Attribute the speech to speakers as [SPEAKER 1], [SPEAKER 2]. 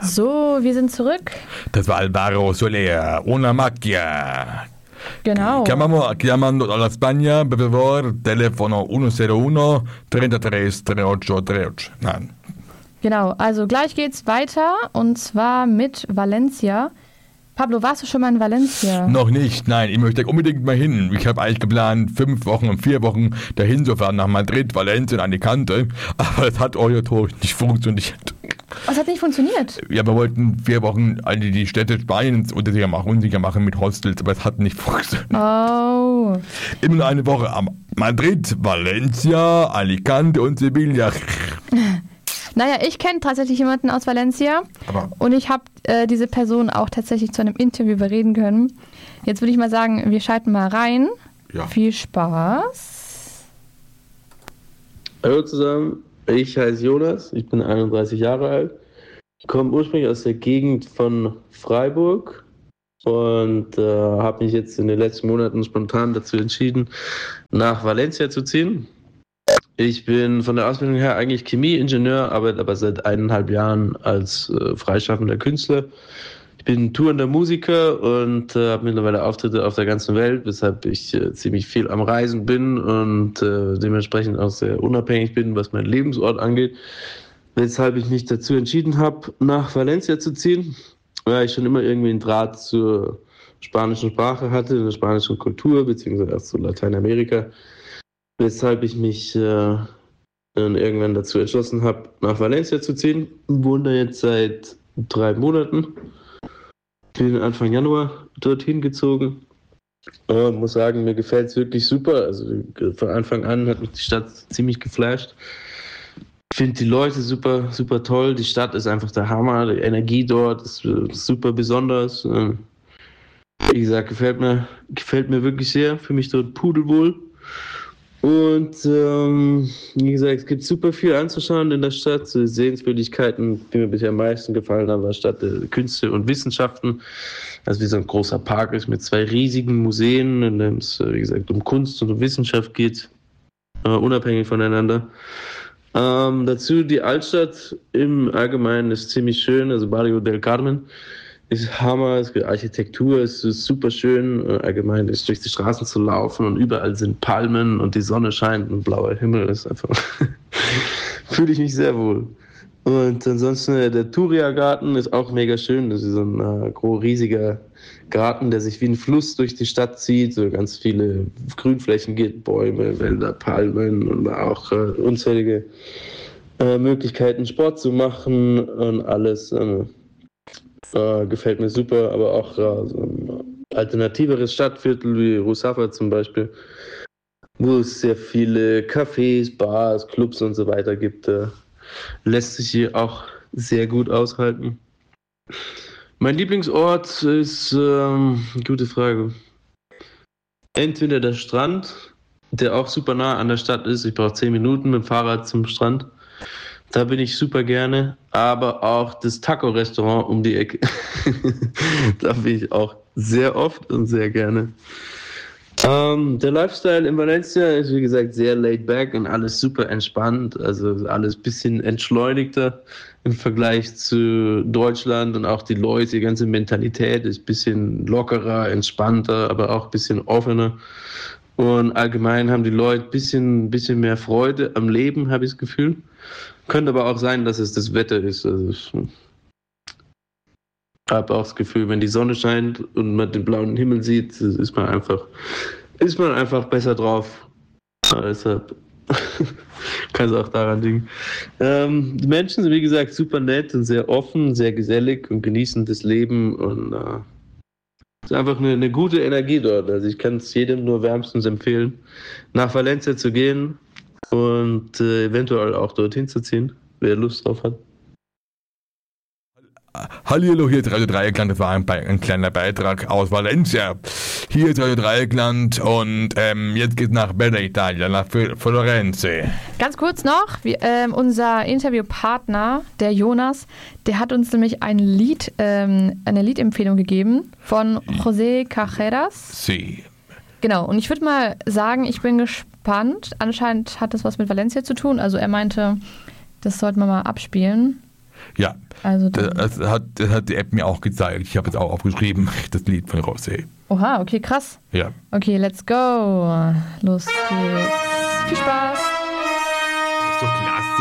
[SPEAKER 1] So, wir sind zurück.
[SPEAKER 2] Das war Alvaro Soler, una macchia.
[SPEAKER 1] Genau.
[SPEAKER 2] Chiamando dalla Spagna, per favore, telefono 101 33 38 38. Nein.
[SPEAKER 1] Genau, also gleich geht's weiter und zwar mit Valencia. Pablo, warst du schon mal in Valencia?
[SPEAKER 2] Noch nicht, nein, ich möchte unbedingt mal hin. Ich habe eigentlich geplant, 5 Wochen und 4 Wochen dahin zu fahren nach Madrid, Valencia und Alicante, aber das hat organisatorisch nicht funktioniert.
[SPEAKER 1] Was hat nicht funktioniert?
[SPEAKER 2] Ja, wir wollten 4 Wochen die Städte Spaniens unsicher machen mit Hostels, aber es hat nicht funktioniert.
[SPEAKER 1] Oh.
[SPEAKER 2] Immer nur eine Woche am Madrid, Valencia, Alicante und Sevilla.
[SPEAKER 1] Naja, ich kenne tatsächlich jemanden aus Valencia und ich habe diese Person auch tatsächlich zu einem Interview überreden können. Jetzt würde ich mal sagen, wir schalten mal rein.
[SPEAKER 2] Ja.
[SPEAKER 1] Viel Spaß.
[SPEAKER 3] Hallo zusammen, ich heiße Jonas, ich bin 31 Jahre alt, komme ursprünglich aus der Gegend von Freiburg und habe mich jetzt in den letzten Monaten spontan dazu entschieden, nach Valencia zu ziehen. Ich bin von der Ausbildung her eigentlich Chemieingenieur, arbeite aber seit 1,5 Jahren als freischaffender Künstler. Ich bin tourender Musiker und habe mittlerweile Auftritte auf der ganzen Welt, weshalb ich ziemlich viel am Reisen bin und dementsprechend auch sehr unabhängig bin, was meinen Lebensort angeht. Weshalb ich mich dazu entschieden habe, nach Valencia zu ziehen, weil ich schon immer irgendwie einen Draht zur spanischen Sprache hatte, der spanischen Kultur, beziehungsweise auch zu Lateinamerika. Weshalb ich mich irgendwann dazu entschlossen habe, nach Valencia zu ziehen. Wohne da jetzt seit 3 Monaten. Bin Anfang Januar dorthin gezogen. Und muss sagen, mir gefällt es wirklich super. Also von Anfang an hat mich die Stadt ziemlich geflasht. Ich finde die Leute super, super toll. Die Stadt ist einfach der Hammer. Die Energie dort ist super besonders. Wie gesagt, gefällt mir wirklich sehr. Für mich dort pudelwohl. Und wie gesagt, es gibt super viel anzuschauen in der Stadt. So Sehenswürdigkeiten, die mir bisher am meisten gefallen haben, war Stadt der Künste und Wissenschaften. Also wie so ein großer Park ist mit 2 riesigen Museen, in dem es, wie gesagt, um Kunst und um Wissenschaft geht, unabhängig voneinander. Dazu die Altstadt im Allgemeinen ist ziemlich schön, also Barrio del Carmen. Ist Hammer, die Architektur ist super schön, allgemein ist durch die Straßen zu laufen und überall sind Palmen und die Sonne scheint und blauer Himmel ist einfach, fühle ich mich sehr wohl. Und ansonsten der Turia-Garten ist auch mega schön, das ist so ein riesiger Garten, der sich wie ein Fluss durch die Stadt zieht, so ganz viele Grünflächen gibt, Bäume, Wälder, Palmen und auch unzählige Möglichkeiten Sport zu machen und alles. Gefällt mir super, aber auch so ein alternativeres Stadtviertel wie Rusafa zum Beispiel, wo es sehr viele Cafés, Bars, Clubs und so weiter gibt, lässt sich hier auch sehr gut aushalten. Mein Lieblingsort ist, gute Frage, entweder der Strand, der auch super nah an der Stadt ist, ich brauche 10 Minuten mit dem Fahrrad zum Strand. Da bin ich super gerne, aber auch das Taco-Restaurant um die Ecke. Da bin ich auch sehr oft und sehr gerne. Der Lifestyle in Valencia ist, wie gesagt, sehr laid back und alles super entspannt. Also alles ein bisschen entschleunigter im Vergleich zu Deutschland und auch die Leute, die ganze Mentalität ist ein bisschen lockerer, entspannter, aber auch ein bisschen offener. Und allgemein haben die Leute ein bisschen mehr Freude am Leben, habe ich das Gefühl. Könnte aber auch sein, dass es das Wetter ist. Also ich habe auch das Gefühl, wenn die Sonne scheint und man den blauen Himmel sieht, ist man einfach besser drauf. Ja, deshalb kann es auch daran liegen. Die Menschen sind, wie gesagt, super nett und sehr offen, sehr gesellig und genießen das Leben. Und es ist einfach eine gute Energie dort. Also ich kann es jedem nur wärmstens empfehlen, nach Valencia zu gehen. Und eventuell auch dorthin zu ziehen, wer Lust drauf hat.
[SPEAKER 2] Hallihallo, hier ist Radio Dreieckland, das war ein kleiner Beitrag aus Valencia. Hier ist Radio Dreieckland und jetzt geht's nach Bella Italia, nach Florenz.
[SPEAKER 1] Ganz kurz noch, unser Interviewpartner, der Jonas, der hat uns nämlich eine Liedempfehlung gegeben von José Carreras.
[SPEAKER 2] Sie.
[SPEAKER 1] Genau, und ich würde mal sagen, ich bin gespannt. Anscheinend hat das was mit Valencia zu tun. Also er meinte, das sollten wir mal abspielen.
[SPEAKER 2] Ja,
[SPEAKER 1] Also
[SPEAKER 2] das hat die App mir auch gezeigt. Ich habe es auch aufgeschrieben, das Lied von Rosé.
[SPEAKER 1] Oha, okay, krass.
[SPEAKER 2] Ja.
[SPEAKER 1] Okay, let's go. Los geht's. Viel Spaß.
[SPEAKER 2] So klasse.